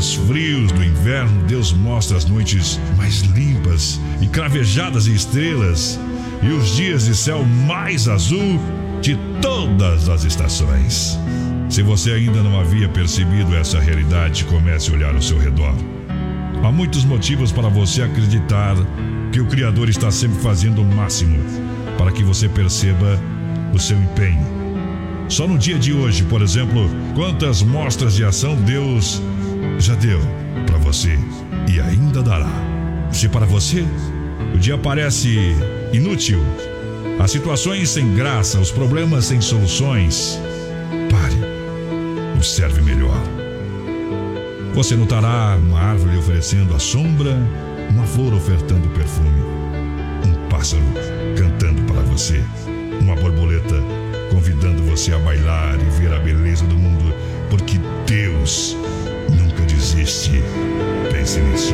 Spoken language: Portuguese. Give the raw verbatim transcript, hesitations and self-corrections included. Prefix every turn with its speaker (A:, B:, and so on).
A: dias frios do inverno, Deus mostra as noites mais limpas e cravejadas de estrelas e os dias de céu mais azul de todas as estações. Se você ainda não havia percebido essa realidade, comece a olhar ao seu redor. Há muitos motivos para você acreditar que o Criador está sempre fazendo o máximo para que você perceba o seu empenho. Só no dia de hoje, por exemplo, quantas mostras de ação Deus já deu para você e ainda dará. Se para você o dia parece inútil, as situações sem graça, os problemas sem soluções, pare, observe melhor. Você notará uma árvore oferecendo a sombra, uma flor ofertando perfume, um pássaro cantando para você, uma borboleta convidando você a bailar e ver a beleza do mundo, porque Deus nunca desiste. Pense nisso.